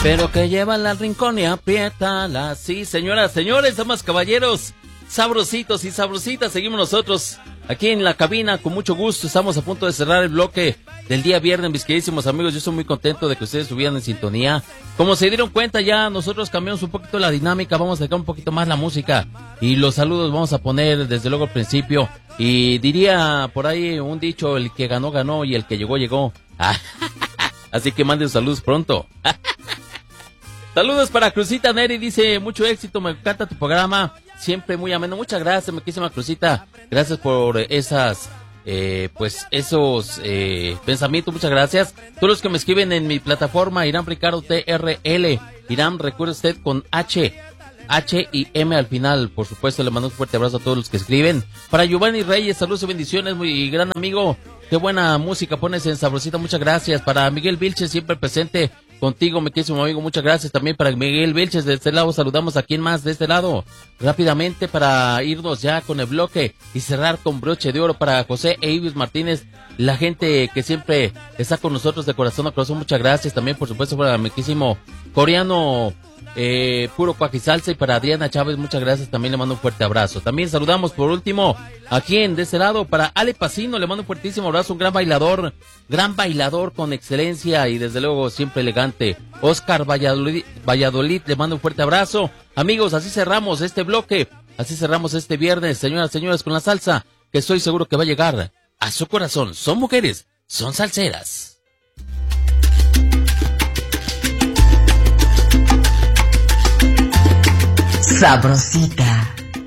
Pero que llevan al rincón y apriétala. Sí, señoras, señores, damas, caballeros, sabrositos y sabrositas, seguimos nosotros aquí en la cabina con mucho gusto. Estamos a punto de cerrar el bloque del día viernes, mis queridísimos amigos. Yo estoy muy contento de que ustedes estuvieran en sintonía. Como se dieron cuenta, ya nosotros cambiamos un poquito la dinámica, vamos a dejar un poquito más la música y los saludos vamos a poner desde luego al principio. Y diría por ahí un dicho: el que ganó, ganó, y el que llegó, llegó. Así que manden saludos pronto. Saludos para Cruzita Neri, dice: mucho éxito, me encanta tu programa, siempre muy ameno. Muchas gracias, mi queridísima Cruzita, gracias por esas, esos pensamientos, muchas gracias. Todos los que me escriben en mi plataforma, Irán Ricardo TRL, Irán, recuerde usted con H y M al final, por supuesto. Le mando un fuerte abrazo a todos los que escriben. Para Giovanni Reyes, saludos y bendiciones, muy gran amigo, qué buena música pones en Sabrosita, muchas gracias. Para Miguel Vilches, siempre presente contigo, mi querido amigo, muchas gracias también para Miguel Vilches. De este lado saludamos a quien más de este lado, rápidamente, para irnos ya con el bloque y cerrar con broche de oro. Para José Eivis Martínez, la gente que siempre está con nosotros de corazón a corazón, muchas gracias. También, por supuesto, para mi queridísimo coreano Puro Cuaquisalsa, y para Adriana Chávez, muchas gracias, también le mando un fuerte abrazo. También saludamos por último a quien de este lado, para Ale Pacino, le mando un fuertísimo abrazo, un gran bailador con excelencia y desde luego siempre elegante. Oscar Valladolid, le mando un fuerte abrazo. Amigos, así cerramos este bloque, así cerramos este viernes, señoras, con la salsa que estoy seguro que va a llegar a su corazón. Son mujeres, son salseras. Sabrosita.